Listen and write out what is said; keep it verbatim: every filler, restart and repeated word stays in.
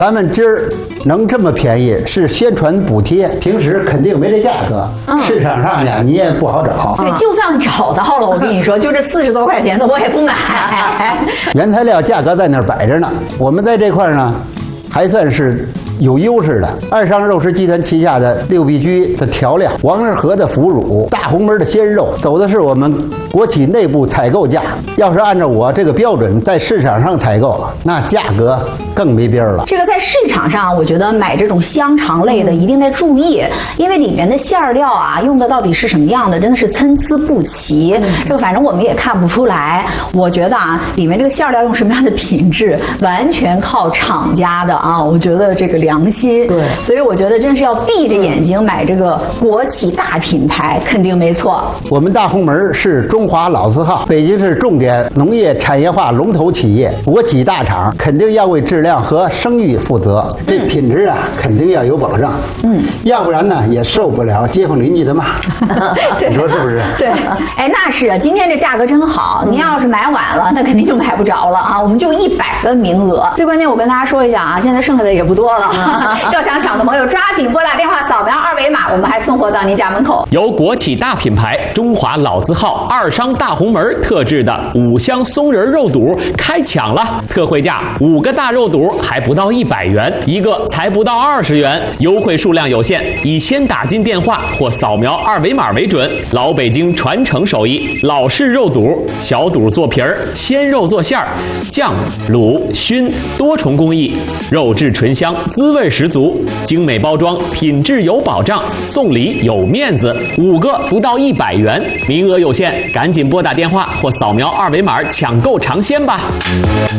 咱们今儿能这么便宜，是宣传补贴，平时肯定没这价格。嗯、市场上呀，你也不好找。 对，就算找到了，我跟你说，就这四十多块钱的，我也不买。 原材料价格在那儿摆着呢，我们在这块儿呢，还算是有优势的。二商肉食集团旗下的六必居的调料、王致和的腐乳、大红门的鲜肉，走的是我们国企内部采购价。要是按照我这个标准在市场上采购，那价格更没边儿了。 这个在市场上，我觉得买这种香肠类的一定得注意，因为里面的馅儿料啊，用的到底是什么样的，真的是参差不齐。这个反正我们也看不出来。我觉得啊，里面这个馅儿料用什么样的品质，完全靠厂家的啊。我觉得这个良心。 对， 所以我觉得真是要闭着眼睛买这个国企大品牌，肯定没错。 我们大红门是中华老字号，北京市重点农业产业化龙头企业，国企大厂，肯定要为质量和声誉负责。这品质啊，肯定要有保障。嗯，要不然呢，也受不了街坊邻居的骂。你说是不是？ 对，哎，那是啊，今天这价格真好。您要是买晚了，那肯定就买不着了啊。我们就一百个名额。最关键，我跟大家说一下啊，现在剩下的也不多了。要想抢的朋友，抓紧拨打电话，扫描二维码，我们还送货到您家门口。 由国企大品牌中华老字号二商大红门特制的五香松仁肉肚开抢了，特惠价五个大肉肚还不到一百元，一个才不到二十元，优惠数量有限，以先打进电话或扫描二维码为准。老北京传承手艺，老式肉肚，小肚做皮儿，鲜肉做馅儿，酱、卤、熏多重工艺，肉质醇香，滋味十足，精美包装，品质有保障，送礼有面子，五个不到一百元，名额有限，赶紧拨打电话或扫描二维码抢购尝鲜吧。